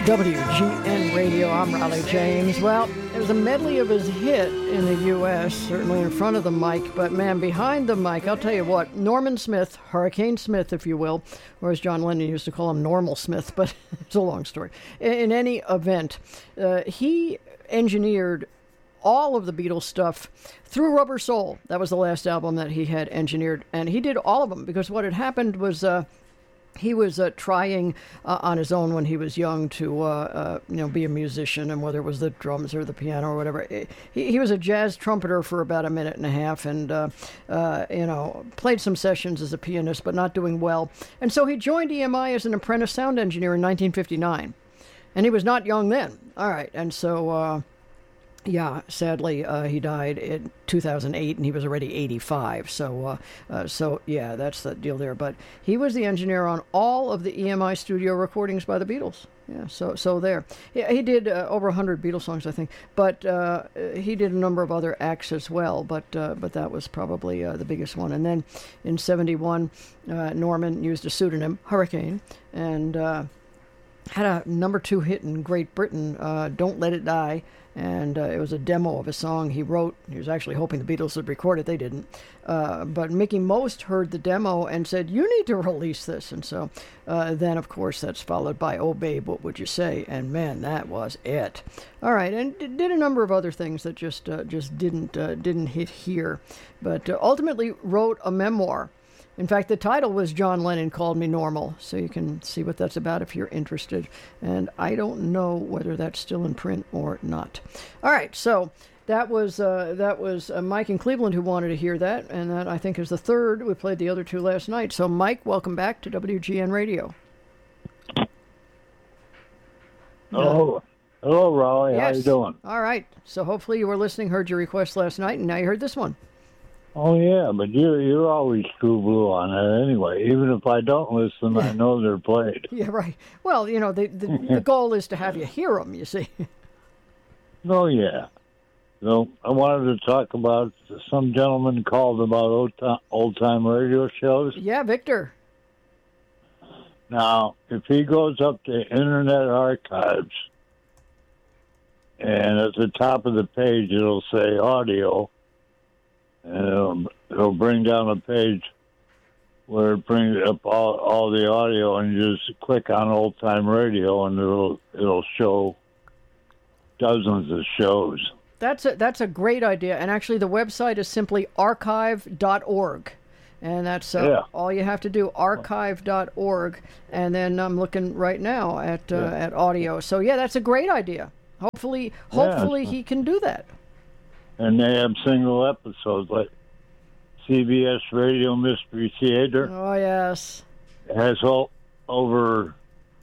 WGN Radio, I'm Raleigh James. Well, it was a medley of his hit in the U.S., certainly in front of the mic, but man, behind the mic, I'll tell you what, Norman Smith, Hurricane Smith, if you will, or as John Lennon used to call him, Normal Smith, but it's a long story. In any event, he engineered all of the Beatles stuff through Rubber Soul. That was the last album that he had engineered, and he did all of them, because what had happened was... he was trying on his own when he was young to, be a musician, and whether it was the drums or the piano or whatever. He was a jazz trumpeter for about a minute and a half, and played some sessions as a pianist, but not doing well. And so he joined EMI as an apprentice sound engineer in 1959, and he was not young then. All right, and so. Sadly, he died in 2008, and he was already 85. So that's the deal there. But he was the engineer on all of the EMI studio recordings by the Beatles. Yeah, so there. He did over 100 Beatles songs, I think. But he did a number of other acts as well. But that was probably the biggest one. And then in '71, Norman used a pseudonym, Hurricane, and had a number 2 hit in Great Britain, Don't Let It Die. And it was a demo of a song he wrote. He was actually hoping the Beatles would record it. They didn't. But Mickey Most heard the demo and said, "You need to release this." And so then, of course, that's followed by "Oh Babe, What Would You Say?" And man, that was it. All right, and did a number of other things that just didn't hit here. But ultimately wrote a memoir. In fact, the title was John Lennon Called Me Normal, so you can see what that's about if you're interested. And I don't know whether that's still in print or not. All right, so that was Mike in Cleveland who wanted to hear that, and that I think is the third. We played the other 2 last night. So, Mike, welcome back to WGN Radio. Hello, Raleigh. Yes. How you doing? All right. So hopefully you were listening, heard your request last night, and now you heard this one. Oh yeah, but you're always true blue on that anyway. Even if I don't listen, I know they're played. Yeah, right. Well, the goal is to have you hear them. You see. Oh yeah. So I wanted to talk about some gentleman called about old time radio shows. Yeah, Victor. Now, if he goes up to Internet Archives, and at the top of the page it'll say audio. And it'll bring down a page where it brings up all the audio, and you just click on old time radio, and it'll show dozens of shows. That's a great idea, and actually the website is simply archive.org, and that's all you have to do, archive.org, and then I'm looking right now at audio. So yeah, that's a great idea. Hopefully he can do that. And they have single episodes, like CBS Radio Mystery Theater. Oh, yes. It has over,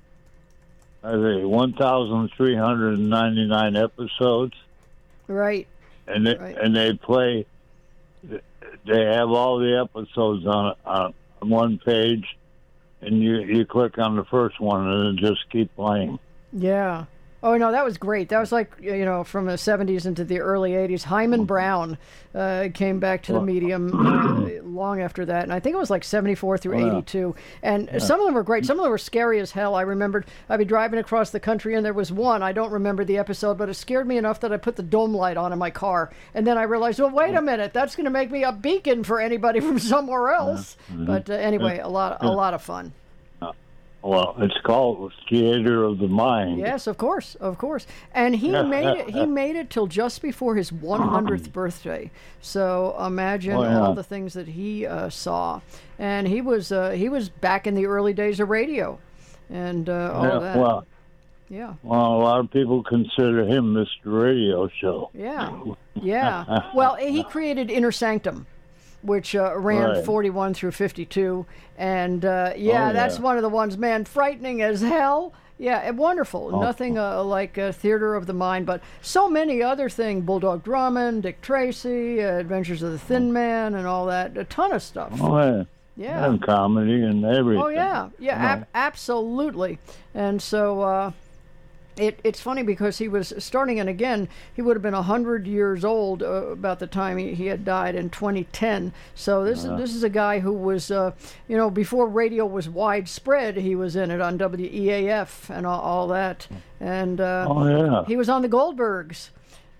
1,399 episodes. Right. And they play, they have all the episodes on one page, and you click on the first one, and it just keep playing. Yeah. Oh, no, that was great. That was like, from the 70s into the early 80s. Hyman Brown came back to the medium long after that. And I think it was like 74 through 82. And some of them were great. Some of them were scary as hell. I remembered I'd be driving across the country, and there was one. I don't remember the episode, but it scared me enough that I put the dome light on in my car. And then I realized, well, wait a minute. That's going to make me a beacon for anybody from somewhere else. But anyway, a lot of fun. Well, it's called Theater of the Mind. Yes, of course. And he made it till just before his 100th birthday. So imagine all the things that he saw. And he was back in the early days of radio, and all of that. Well, a lot of people consider him Mr. Radio Show. Yeah. Well, he created Inner Sanctum, which ran 41 through 52. And, that's one of the ones, man, frightening as hell. Yeah, wonderful. Nothing like Theater of the Mind, but so many other things. Bulldog Drummond, Dick Tracy, Adventures of the Thin Man, and all that. A ton of stuff. Oh, yeah. Yeah. And comedy and everything. Oh, yeah. Yeah, absolutely. And so... It's funny because he was starting, and again, he would have been 100 years old about the time he had died in 2010. So this is a guy who was, before radio was widespread, he was in it on WEAF and all that. And he was on the Goldbergs.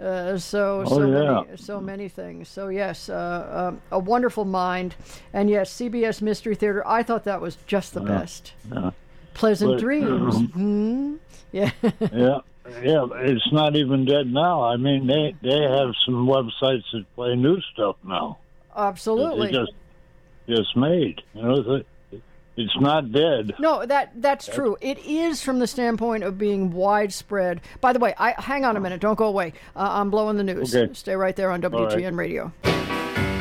So many things. So yes, a wonderful mind, and yes, CBS Mystery Theater. I thought that was just the best. Yeah. Pleasant dreams. Yeah. Yeah. It's not even dead now. I mean, they have some websites that play new stuff now. Absolutely. They just made. It's not dead. No, that's true. It is from the standpoint of being widespread. By the way, hang on a minute. Don't go away. I'm blowing the news. Okay. Stay right there on WGN Radio.